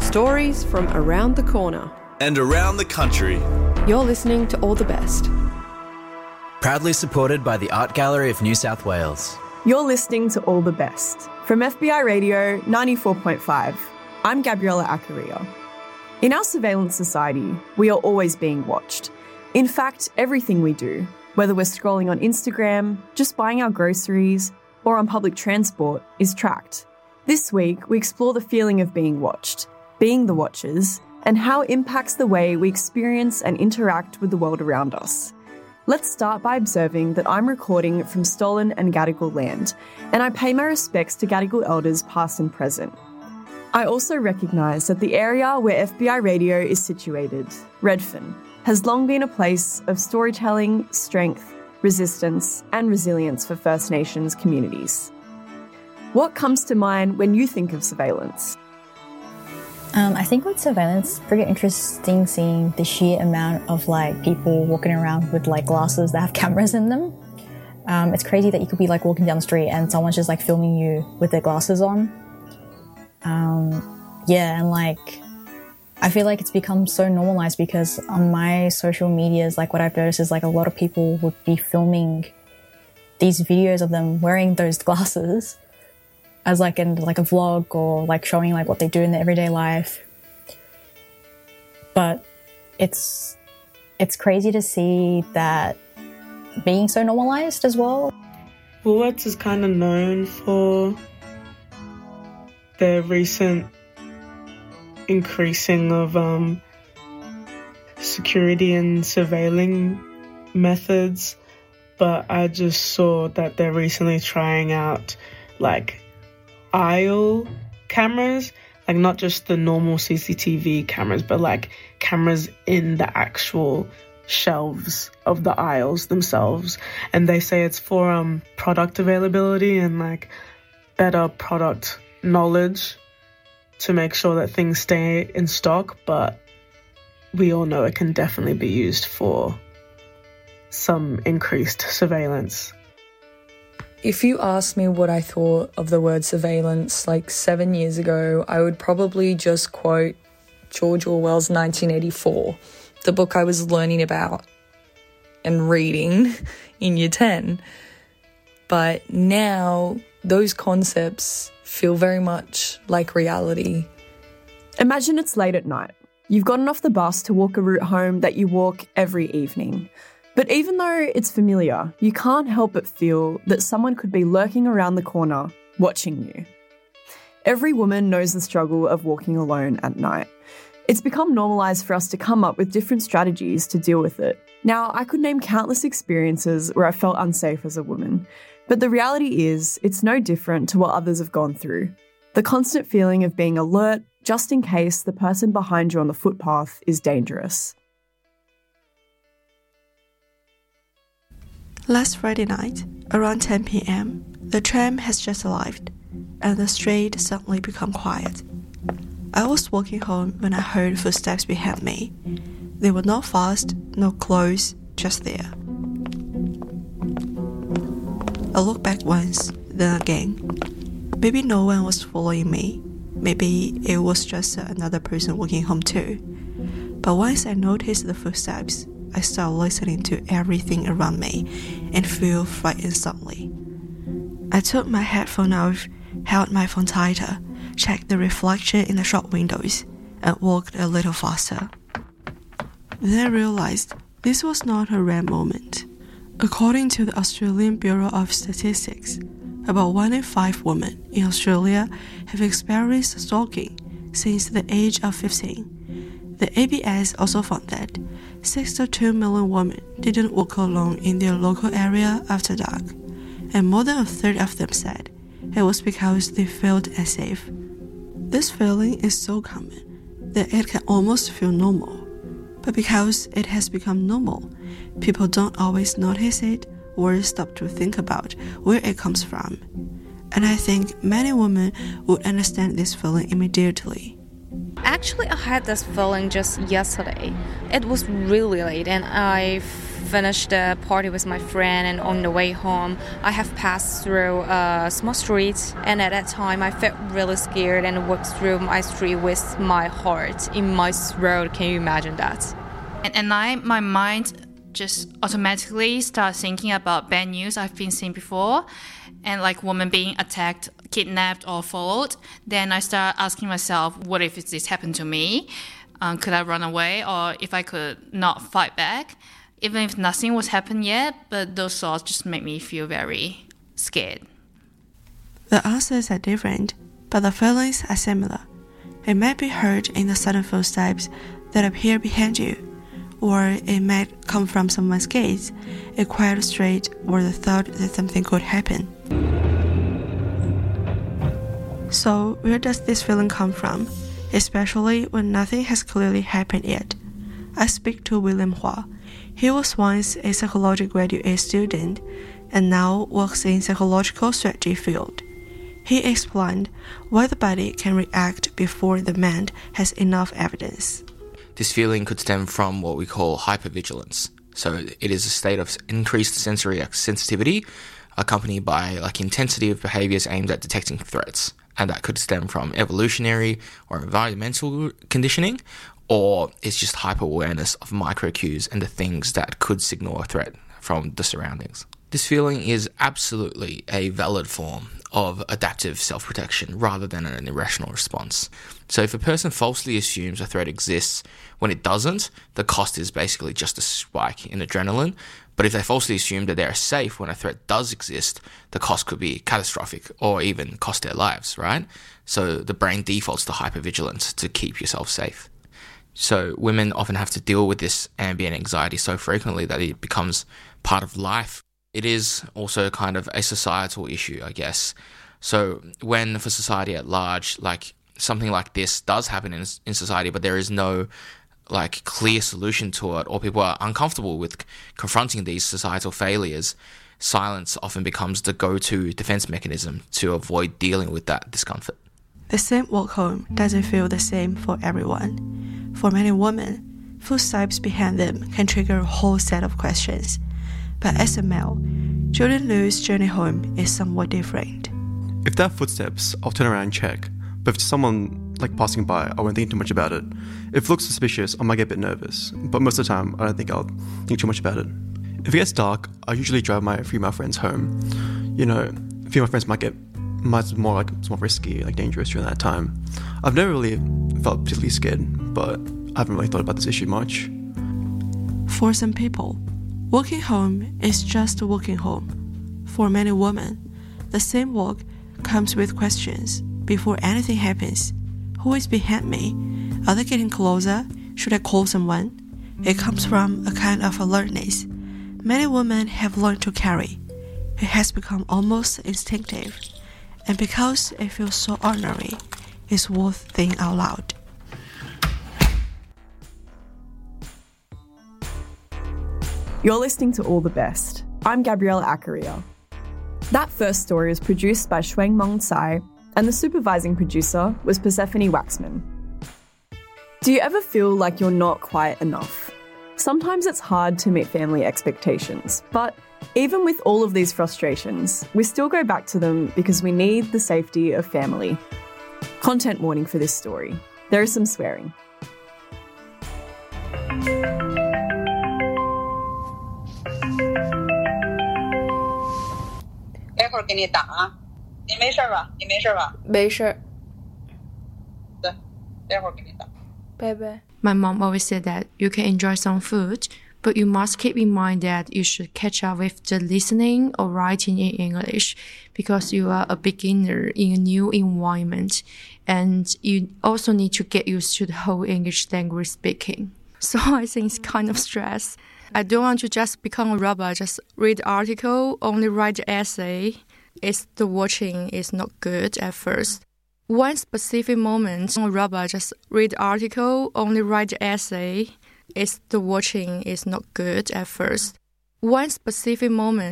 Stories from around the corner and around the country. You're listening to All the Best. Proudly supported by the Art Gallery of New South Wales. You're listening to All the Best from FBI Radio 94.5. I'm Gabriella Acaria. In our surveillance society, we are always being watched. In fact, everything we do, whether we're scrolling on Instagram, just buying our groceries, or on public transport, is tracked. This week, we explore the feeling of being watched, being the watchers, and how it impacts the way we experience and interact with the world around us. Let's start by observing that I'm recording from stolen and Gadigal land, and I pay my respects to Gadigal elders past and present. I also recognise that the area where FBI Radio is situated, Redfern, has long been a place of storytelling, strength, resistance, and resilience for First Nations communities. What comes to mind when you think of surveillance? I think with surveillance, it's pretty interesting seeing the sheer amount of people walking around with glasses that have cameras in them. It's crazy that you could be walking down the street and someone's just filming you with their glasses on. I feel like it's become so normalized because on my social medias, what I've noticed is a lot of people would be filming these videos of them wearing those glasses as in a vlog or showing what they do in their everyday life. But it's crazy to see that being so normalized as well. Woolworths is kind of known for the recent increasing of security and surveilling methods, but I just saw that they're recently trying out aisle cameras, not just the normal CCTV cameras, but cameras in the actual shelves of the aisles themselves. And they say it's for product availability and better product knowledge to make sure that things stay in stock, but we all know it can definitely be used for some increased surveillance. If you asked me what I thought of the word surveillance 7 years ago, I would probably just quote George Orwell's 1984, the book I was learning about and reading in year 10. But now those concepts feel very much like reality. Imagine it's late at night. You've gotten off the bus to walk a route home that you walk every evening. But even though it's familiar, you can't help but feel that someone could be lurking around the corner, watching you. Every woman knows the struggle of walking alone at night. It's become normalised for us to come up with different strategies to deal with it. Now, I could name countless experiences where I felt unsafe as a woman, but the reality is it's no different to what others have gone through. The constant feeling of being alert just in case the person behind you on the footpath is dangerous. Last Friday night, around 10 p.m, the tram has just arrived, and the street suddenly became quiet. I was walking home when I heard footsteps behind me. They were not fast, not close, just there. I looked back once, then again. Maybe no one was following me. Maybe it was just another person walking home too. But once I noticed the footsteps, I started listening to everything around me and feel frightened suddenly. I took my headphone off, held my phone tighter, checked the reflection in the shop windows, and walked a little faster. Then I realized this was not a rare moment. According to the Australian Bureau of Statistics, about 1 in 5 women in Australia have experienced stalking since the age of 15. The ABS also found that 62 million women didn't walk alone in their local area after dark, and more than a third of them said it was because they felt unsafe. This feeling is so common that it can almost feel normal, but because it has become normal, people don't always notice it or stop to think about where it comes from. And I think many women would understand this feeling immediately. Actually, I had this feeling just yesterday. It was really late and I finished the party with my friend, and on the way home I have passed through a small street, and at that time I felt really scared and walked through my street with my heart in my throat. Can you imagine that? And my mind just automatically starts thinking about bad news I've been seeing before, and like women being attacked, kidnapped or followed. Then I start asking myself, what if this happened to me? Could I run away, or if I could not fight back? Even if nothing was happened yet, but those thoughts just make me feel very scared. The answers are different, but the feelings are similar. It might be heard in the sudden footsteps that appear behind you, or it might come from someone's gaze, a quiet street, or the thought that something could happen. So, where does this feeling come from, especially when nothing has clearly happened yet? I speak to William Hua. He was once a psychology graduate student and now works in psychological strategy field. He explained why the body can react before the mind has enough evidence. This feeling could stem from what we call hypervigilance. So it is a state of increased sensory sensitivity accompanied by intensity of behaviors aimed at detecting threats. And that could stem from evolutionary or environmental conditioning, or it's just hyper-awareness of micro-cues and the things that could signal a threat from the surroundings. This feeling is absolutely a valid form of adaptive self-protection rather than an irrational response. So if a person falsely assumes a threat exists when it doesn't, the cost is basically just a spike in adrenaline. But if they falsely assume that they are safe when a threat does exist, the cost could be catastrophic or even cost their lives, right? So the brain defaults to hypervigilance to keep yourself safe. So women often have to deal with this ambient anxiety so frequently that it becomes part of life. It is also kind of a societal issue, I guess. So when for society at large, something like this does happen in society, but there is no clear solution to it, or people are uncomfortable with confronting these societal failures, silence often becomes the go-to defense mechanism to avoid dealing with that discomfort. The same walk home doesn't feel the same for everyone. For many women, footsteps behind them can trigger a whole set of questions. But as a male, Jordan Liu's journey home is somewhat different. If there are footsteps, I'll turn around and check. But if it's someone passing by, I won't think too much about it. If it looks suspicious, I might get a bit nervous. But most of the time, I don't think I'll think too much about it. If it gets dark, I usually drive my female friends home. Female friends might it's more risky, dangerous during that time. I've never really felt particularly scared, but I haven't really thought about this issue much. For some people, walking home is just walking home. For many women, the same walk comes with questions before anything happens. Who is behind me? Are they getting closer? Should I call someone? It comes from a kind of alertness many women have learned to carry. It has become almost instinctive. And because it feels so ordinary, it's worth thinking out loud. You're listening to All the Best. I'm Gabriella Acaria. That first story was produced by Shuang Meng Tsai, and the supervising producer was Persephone Waxman. Do you ever feel like you're not quiet enough? Sometimes it's hard to meet family expectations, but even with all of these frustrations, we still go back to them because we need the safety of family. Content warning for this story. There is some swearing. 待会儿给你打啊，你没事吧？你没事吧？ 没事。 对，待会儿给你打。 拜拜。 My mom always said that you can enjoy some food, but you must keep in mind that you should catch up with the listening or writing in English because you are a beginner in a new environment, and you also need to get used to the whole English language speaking. So I think it's kind of stress. I don't want to just become a robot, just read the article, only write the essay. The watching is not good at first. One specific moment, a robot just read the article, only write the essay. The watching is not good at first. One specific moment,